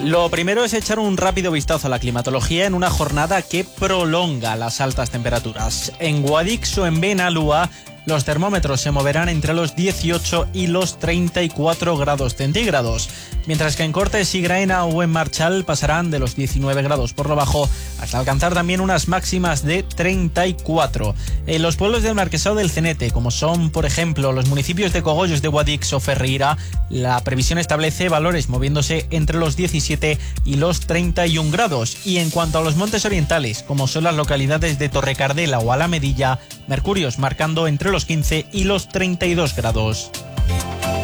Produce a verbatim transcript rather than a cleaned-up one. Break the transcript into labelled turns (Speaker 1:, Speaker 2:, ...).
Speaker 1: Lo primero es echar un rápido vistazo a la climatología en una jornada que prolonga las altas temperaturas. En Guadix o en Benalúa, los termómetros se moverán entre los dieciocho y los treinta y cuatro grados centígrados, mientras que en Cortes y Graena o en Marchal pasarán de los diecinueve grados por lo bajo hasta alcanzar también unas máximas de treinta y cuatro. En los pueblos del Marquesado del Cenete, como son, por ejemplo, los municipios de Cogollos de Guadix o Ferreira, la previsión establece valores moviéndose entre los diecisiete y los treinta y un grados. Y en cuanto a los montes orientales, como son las localidades de Torrecardela o Alamedilla, mercurios marcando entre los quince y los treinta y dos grados.